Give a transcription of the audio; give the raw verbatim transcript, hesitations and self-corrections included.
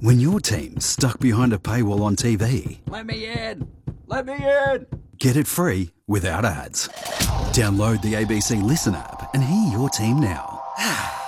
When your team's stuck behind a paywall on T V, Let me in! Let me in! get it free without ads. Download the A B C Listen app and hear your team now.